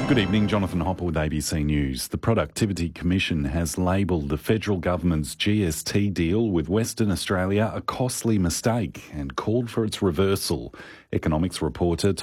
Good evening, Jonathan Hopper with ABC News. The Productivity Commission has labelled the federal government's GST deal with Western Australia a costly mistake and called for its reversal. Economics reporter